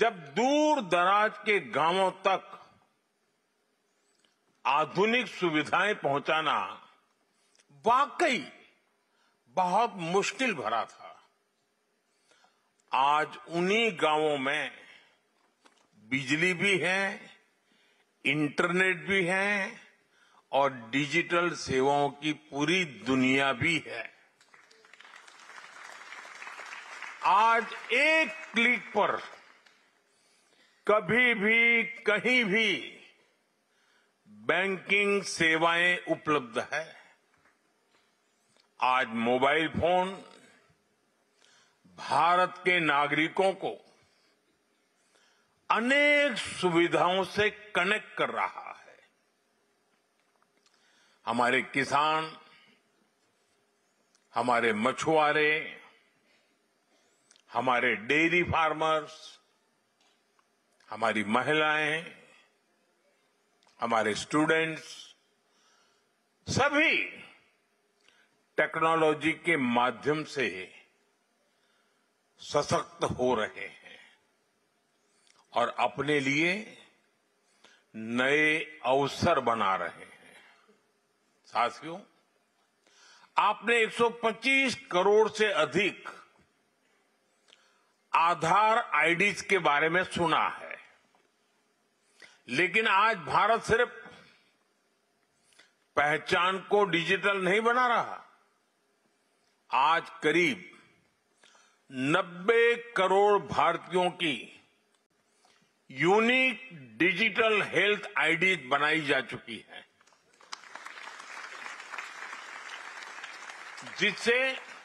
जब दूर दराज के गांवों तक आधुनिक सुविधाएं पहुंचाना वाकई बहुत मुश्किल भरा था, आज उन्हीं गांवों में बिजली भी है, इंटरनेट भी है और डिजिटल सेवाओं की पूरी दुनिया भी है। आज एक क्लिक पर कभी भी कहीं भी बैंकिंग सेवाएं उपलब्ध है। आज मोबाइल फोन भारत के नागरिकों को अनेक सुविधाओं से कनेक्ट कर रहा है। हमारे किसान, हमारे मछुआरे, हमारे डेयरी फार्मर्स, हमारी महिलाएं, हमारे स्टूडेंट्स सभी टेक्नोलॉजी के माध्यम से सशक्त हो रहे हैं और अपने लिए नए अवसर बना रहे हैं। साथियों, आपने 125 करोड़ से अधिक आधार आईडीज के बारे में सुना है, लेकिन आज भारत सिर्फ पहचान को डिजिटल नहीं बना रहा। आज करीब 90 करोड़ भारतीयों की यूनिक डिजिटल हेल्थ आईडी बनाई जा चुकी है, जिससे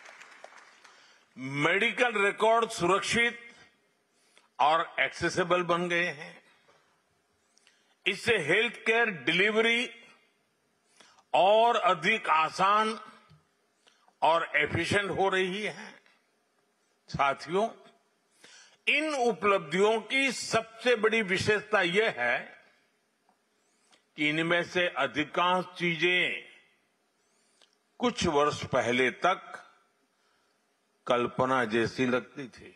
मेडिकल रिकॉर्ड सुरक्षित और एक्सेसिबल बन गए हैं। इससे हेल्थ केयर डिलीवरी और अधिक आसान और एफिशिएंट हो रही है। साथियों, इन उपलब्धियों की सबसे बड़ी विशेषता यह है कि इनमें से अधिकांश चीजें कुछ वर्ष पहले तक कल्पना जैसी लगती थी।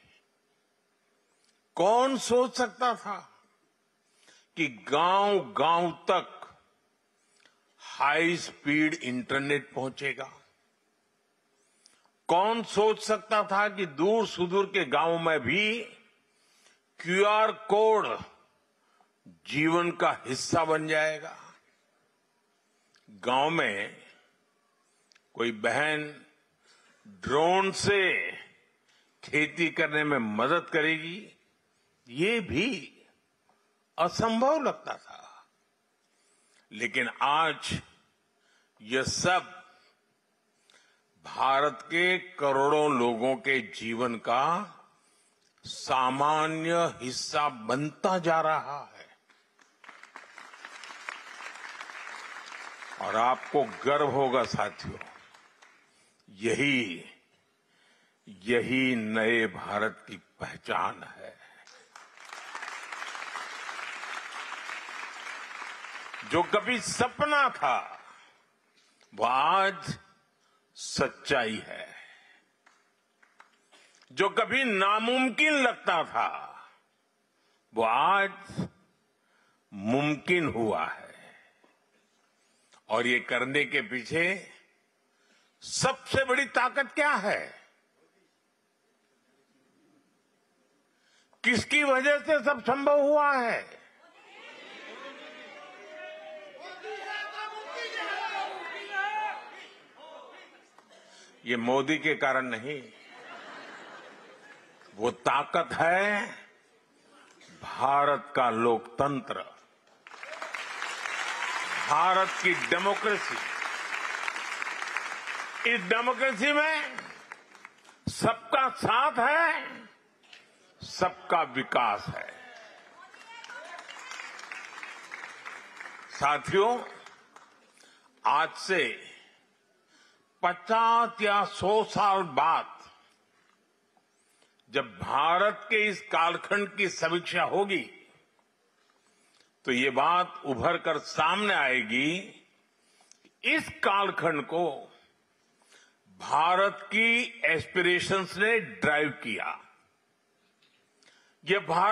कौन सोच सकता था कि गांव-गांव तक हाई स्पीड इंटरनेट पहुंचेगा? कौन सोच सकता था कि दूर सुदूर के गांव में भी क्यूआर कोड जीवन का हिस्सा बन जाएगा? गांव में कोई बहन ड्रोन से खेती करने में मदद करेगी, ये भी असंभव लगता था। लेकिन आज यह सब भारत के करोड़ों लोगों के जीवन का सामान्य हिस्सा बनता जा रहा है। और आपको गर्व होगा साथियों, यही नए भारत की पहचान है। जो कभी सपना था, वो आज सच्चाई है। जो कभी नामुमकिन लगता था, वो आज मुमकिन हुआ है। और ये करने के पीछे सबसे बड़ी ताकत क्या है? किसकी वजह से सब संभव हुआ है? ये मोदी के कारण नहीं, वो ताकत है भारत का लोकतंत्र, भारत की डेमोक्रेसी। इस डेमोक्रेसी में सबका साथ है, सबका विकास है। साथियों, आज से 50 या 100 साल बाद जब भारत के इस कालखंड की समीक्षा होगी, तो ये बात उभर कर सामने आएगी, इस कालखंड को भारत की एस्पिरेशंस ने ड्राइव किया। ये भारत